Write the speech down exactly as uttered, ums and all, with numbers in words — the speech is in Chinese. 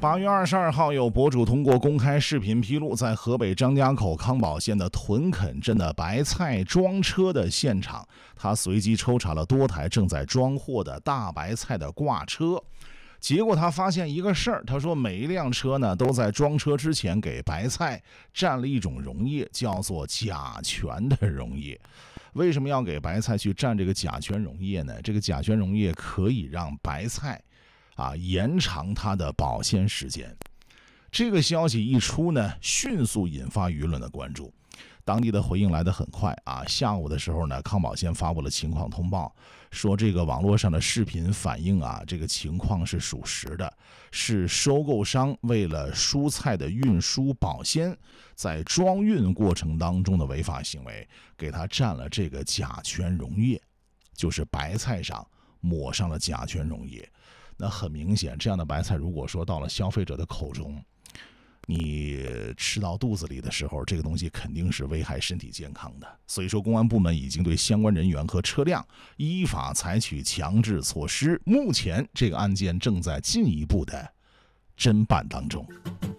八月二十二号，有博主通过公开视频披露，在河北张家口康宝县的屯垦镇的白菜装车的现场，他随机抽查了多台正在装货的大白菜的挂车。结果他发现一个事儿，他说每一辆车呢都在装车之前给白菜蘸了一种溶液，叫做甲醛的溶液。为什么要给白菜去蘸这个甲醛溶液呢？这个甲醛溶液可以让白菜啊延长它的保鲜时间。这个消息一出呢，迅速引发舆论的关注。当地的回应来得很快啊！下午的时候呢，康宝县发布了情况通报，说这个网络上的视频反映啊，这个情况是属实的，是收购商为了蔬菜的运输保鲜，在装运过程当中的违法行为，给它蘸了这个甲醛溶液，就是白菜上抹上了甲醛溶液。那很明显，这样的白菜如果说到了消费者的口中，你吃到肚子里的时候，这个东西肯定是危害身体健康的。所以说，公安部门已经对相关人员和车辆依法采取强制措施。目前，这个案件正在进一步的侦办当中。